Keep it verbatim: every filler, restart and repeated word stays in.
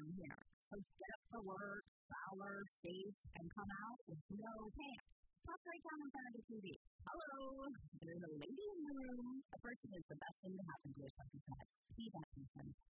room here. So get up for work, shower, shave, and come out with no pants. Pop right down in front of the T V. Hello, there's a lady in the room. A person is the best thing to happen to a second pet. Pay that person.